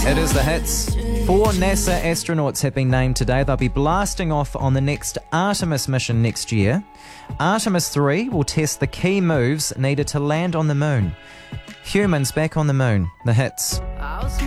It is the hits. 4 NASA astronauts have been named today. They'll be blasting off on the next Artemis mission next year. Artemis 3 will test the key moves needed to land on the moon. Humans back on the moon. The hits.